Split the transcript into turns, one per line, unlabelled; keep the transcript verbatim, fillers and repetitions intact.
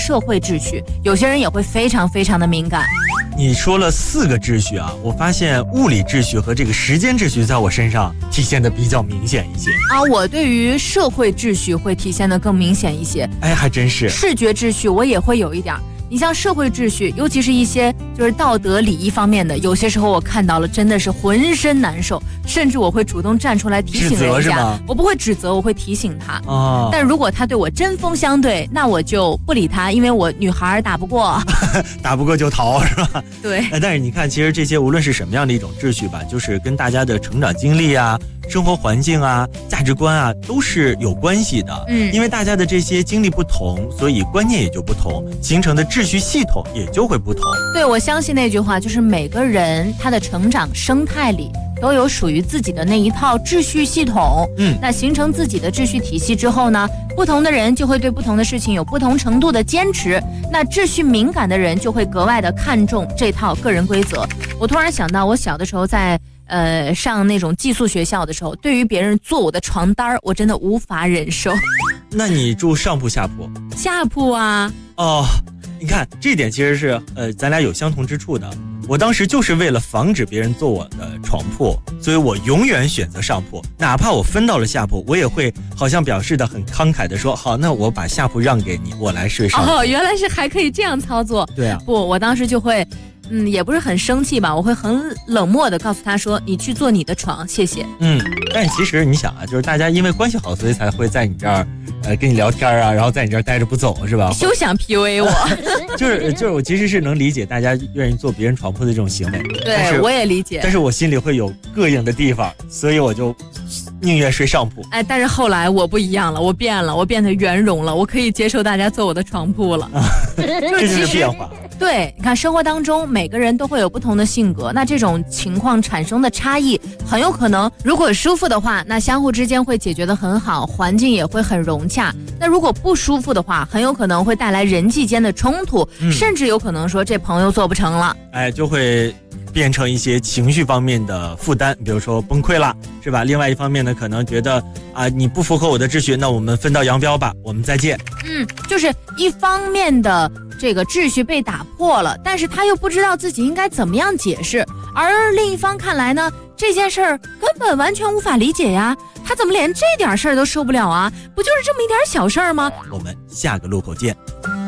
社会秩序，有些人也会非常非常的敏感。
你说了四个秩序啊，我发现物理秩序和这个时间秩序在我身上体现的比较明显一些
啊。我对于社会秩序会体现的更明显一些。
哎，还真是。
视觉秩序我也会有一点。你像社会秩序，尤其是一些就是道德礼仪方面的，有些时候我看到了真的是浑身难受，甚至我会主动站出来提醒人家。我不会指责，我会提醒他。哦。但如果他对我针锋相对，那我就不理他，因为我女孩打不过。
打不过就逃，是吧？
对。
但是你看，其实这些无论是什么样的一种秩序吧，就是跟大家的成长经历啊、生活环境啊、价值观啊都是有关系的。嗯。因为大家的这些经历不同，所以观念也就不同，形成的秩序系统也就会不同。
对，我相信那句话，就是每个人他的成长生态里都有属于自己的那一套秩序系统。嗯，那形成自己的秩序体系之后呢，不同的人就会对不同的事情有不同程度的坚持。那秩序敏感的人就会格外的看重这套个人规则。我突然想到，我小的时候在呃上那种寄宿学校的时候，对于别人坐我的床单，我真的无法忍受。
那你住上铺下铺？
下铺啊。
哦。你看这一点其实是呃咱俩有相同之处的。我当时就是为了防止别人坐我的床铺，所以我永远选择上铺，哪怕我分到了下铺，我也会好像表示的很慷慨的说，好，那我把下铺让给你，我来睡上铺。
哦，原来是还可以这样操作。
对啊。
不，我当时就会嗯，也不是很生气吧，我会很冷漠的告诉他说，你去坐你的床，谢谢。
嗯，但其实你想啊，就是大家因为关系好，所以才会在你这儿呃跟你聊天啊，然后在你这儿待着不走，是吧？
休想 P U A 我。
就是就是我其实是能理解大家愿意坐别人床铺的这种行为。
对，我也理解。
但是我心里会有膈应的地方，所以我就宁愿睡上铺。
哎，但是后来我不一样了，我变了，我变得圆融了，我可以接受大家坐我的床铺了。
这就是变化。
对，你看生活当中每个人都会有不同的性格，那这种情况产生的差异很有可能，如果舒服的话，那相互之间会解决得很好，环境也会很融洽。那如果不舒服的话，很有可能会带来人际间的冲突、嗯、甚至有可能说这朋友做不成了，
哎，就会变成一些情绪方面的负担，比如说崩溃了，是吧？另外一方面呢，可能觉得啊，你不符合我的秩序，那我们分道扬镳吧，我们再见。
嗯，就是一方面的这个秩序被打破了，但是他又不知道自己应该怎么样解释，而另一方看来呢，这件事儿根本完全无法理解呀，他怎么连这点事儿都受不了啊？不就是这么一点小事儿吗？
我们下个路口见。